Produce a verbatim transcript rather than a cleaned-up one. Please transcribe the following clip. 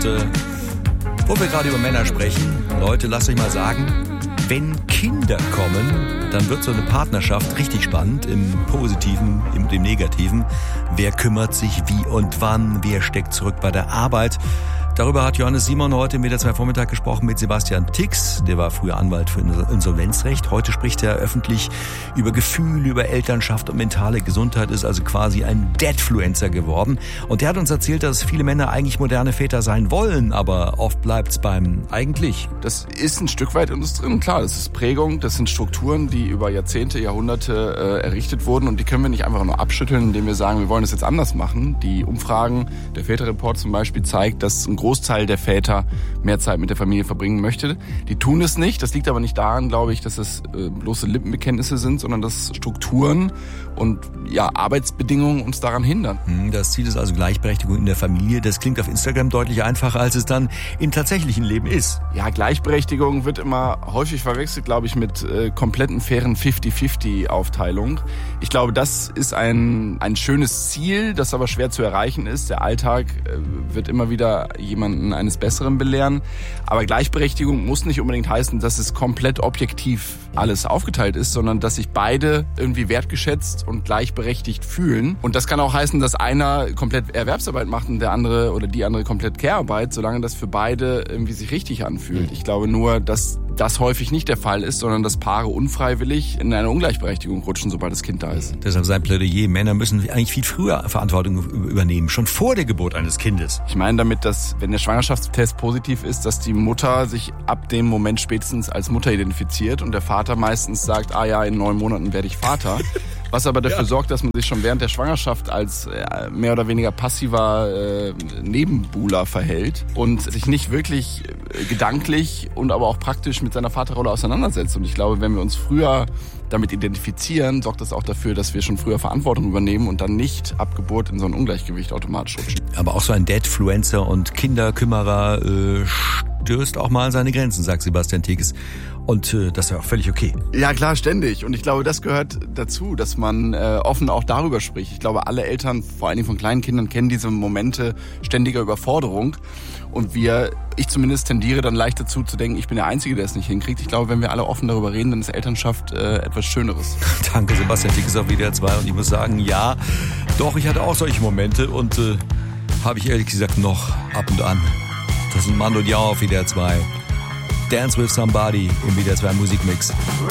Und äh, wo wir gerade über Männer sprechen, Leute, lasst euch mal sagen, wenn Kinder kommen, dann wird so eine Partnerschaft richtig spannend, im Positiven, im, im Negativen. Wer kümmert sich wie und wann? Wer steckt zurück bei der Arbeit? Darüber hat Johannes Simon heute im W D R zwei Vormittag gesprochen mit Sebastian Tix. Der war früher Anwalt für Insolvenzrecht. Heute spricht er öffentlich über Gefühle, über Elternschaft und mentale Gesundheit, ist also quasi ein Dadfluencer geworden. Und er hat uns erzählt, dass viele Männer eigentlich moderne Väter sein wollen, aber oft bleibt's beim eigentlich. Das ist ein Stück weit in uns drin, klar. Das ist Prägung, das sind Strukturen, die über Jahrzehnte, Jahrhunderte äh, errichtet wurden. Und die können wir nicht einfach nur abschütteln, indem wir sagen, wir wollen das jetzt anders machen. Die Umfragen, der Väterreport zum Beispiel, zeigt, dass ein Großteil der Väter mehr Zeit mit der Familie verbringen möchte. Die tun es nicht. Das liegt aber nicht daran, glaube ich, dass es äh, bloße Lippenbekenntnisse sind, sondern dass Strukturen und ja, Arbeitsbedingungen uns daran hindern. Das Ziel ist also Gleichberechtigung in der Familie. Das klingt auf Instagram deutlich einfacher, als es dann im tatsächlichen Leben ist. Ja, Gleichberechtigung wird immer häufig verwechselt, glaube ich, mit äh, kompletten fairen fünfzig fünfzig Aufteilung. Ich glaube, das ist ein, ein schönes Ziel, das aber schwer zu erreichen ist. Der Alltag äh, wird immer wieder jemanden eines Besseren belehren. Aber Gleichberechtigung muss nicht unbedingt heißen, dass es komplett objektiv alles aufgeteilt ist, sondern dass sich beide irgendwie wertgeschätzt und gleichberechtigt fühlen. Und das kann auch heißen, dass einer komplett Erwerbsarbeit macht und der andere oder die andere komplett Care-Arbeit, solange das für beide irgendwie sich richtig anfühlt. Ich glaube nur, dass das häufig nicht der Fall ist, sondern dass Paare unfreiwillig in eine Ungleichberechtigung rutschen, sobald das Kind da ist. Deshalb sein Plädoyer, Männer müssen eigentlich viel früher Verantwortung übernehmen, schon vor der Geburt eines Kindes. Ich meine damit, dass, wenn der Schwangerschaftstest positiv ist, dass die Mutter sich ab dem Moment spätestens als Mutter identifiziert und der Vater meistens sagt, ah ja, in neun Monaten werde ich Vater. Was aber dafür ja. sorgt, dass man sich schon während der Schwangerschaft als äh, mehr oder weniger passiver äh, Nebenbuhler verhält und sich nicht wirklich äh, gedanklich und aber auch praktisch mit seiner Vaterrolle auseinandersetzt. Und ich glaube, wenn wir uns früher damit identifizieren, sorgt das auch dafür, dass wir schon früher Verantwortung übernehmen und dann nicht ab Geburt in so ein Ungleichgewicht automatisch rutschen. Aber auch so ein Dadfluencer und Kinderkümmerer äh, stößt auch mal an seine Grenzen, sagt Sebastian Tix. Und äh, das ist ja auch völlig okay. Ja klar, ständig. Und ich glaube, das gehört dazu, dass man äh, offen auch darüber spricht. Ich glaube, alle Eltern, vor allen Dingen von kleinen Kindern, kennen diese Momente ständiger Überforderung. Und wir, ich zumindest tendiere dann leicht dazu zu denken, ich bin der Einzige, der es nicht hinkriegt. Ich glaube, wenn wir alle offen darüber reden, dann ist Elternschaft äh, etwas Schöneres. Danke, Sebastian Tix auf W D R zwei. Und ich muss sagen, ja, doch, ich hatte auch solche Momente und äh, habe ich ehrlich gesagt noch ab und an. Das sind Mando Diao auf W D R zwei. Dance with Somebody im W D R zwei Musikmix.